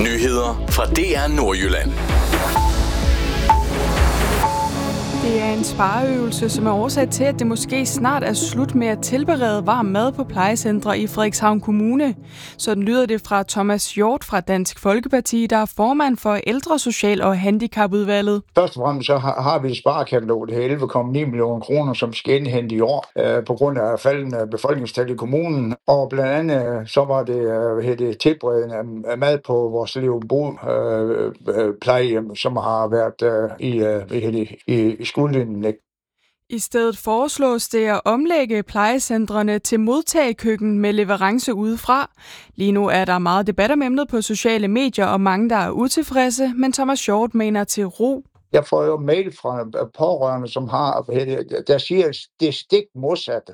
Nyheder fra DR Nordjylland. Det er en spareøvelse, som er årsag til, at det måske snart er slut med at tilberede varm mad på plejecentre i Frederikshavn Kommune. Sådan lyder det fra Thomas Hjort fra Dansk Folkeparti, der er formand for Ældre-, Social- og Handicapudvalget. Først og fremmest så har vi et sparekatalog, det er 11,9 millioner kroner, som skal indhente i år på grund af faldende befolkningstal i kommunen. Og blandt andet så var det tilberedning af mad på vores Levebo plejehjem, som har været i skudlinjen. I stedet foreslås det at omlægge plejecentrene til modtagekøkken med leverance udefra. Lige nu er der meget debat om emnet på sociale medier, og mange, der er utilfredse, men Thomas Hjort mener til ro. Jeg får jo mail fra pårørende, som der siger det stik modsatte.